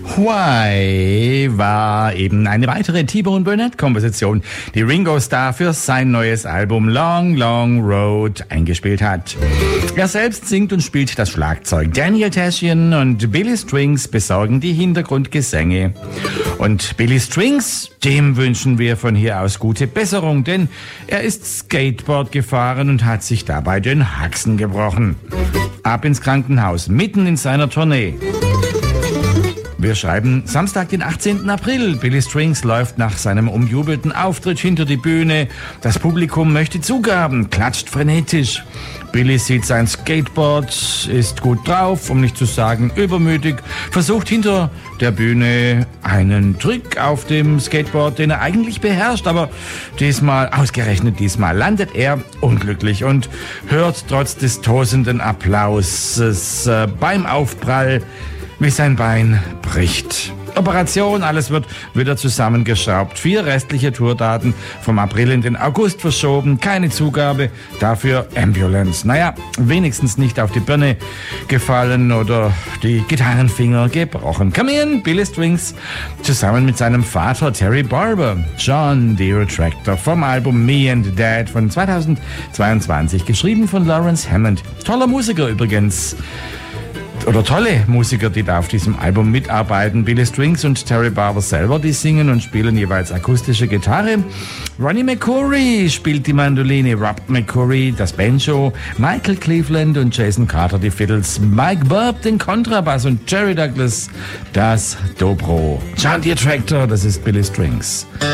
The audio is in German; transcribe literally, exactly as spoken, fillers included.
Why war eben eine weitere T-Bone Burnett-Komposition, die Ringo Starr für sein neues Album Long, Long Road eingespielt hat. Er selbst singt und spielt das Schlagzeug. Daniel Tashian und Billy Strings besorgen die Hintergrundgesänge. Und Billy Strings, dem wünschen wir von hier aus gute Besserung, denn er ist Skateboard gefahren und hat sich dabei den Haxen gebrochen. Ab ins Krankenhaus, mitten in seiner Tournee. Wir schreiben Samstag, den achtzehnten April. Billy Strings läuft nach seinem umjubelten Auftritt hinter die Bühne. Das Publikum möchte Zugaben, klatscht frenetisch. Billy sieht sein Skateboard, ist gut drauf, um nicht zu sagen übermütig, versucht hinter der Bühne einen Trick auf dem Skateboard, den er eigentlich beherrscht, aber diesmal, ausgerechnet diesmal, landet er unglücklich und hört trotz des tosenden Applauses äh, beim Aufprall, wie sein Bein bricht. Operation, alles wird wieder zusammengeschraubt. Vier restliche Tourdaten vom April in den August verschoben. Keine Zugabe, dafür Ambulance. Naja, wenigstens nicht auf die Birne gefallen oder die Gitarrenfinger gebrochen. Come in, Billy Strings, zusammen mit seinem Vater Terry Barber. John Deere Tractor vom Album Me and Dad von zweitausendzweiundzwanzig, geschrieben von Lawrence Hammond. Toller Musiker übrigens. Oder tolle Musiker, die da auf diesem Album mitarbeiten. Billy Strings und Terry Barber selber, die singen und spielen jeweils akustische Gitarre. Ronnie McCoury spielt die Mandoline, Rob McCoury das Banjo, Michael Cleveland und Jason Carter die Fiddles, Mike Burb den Kontrabass und Jerry Douglas das Dobro. John Deere Tractor, das ist Billy Strings.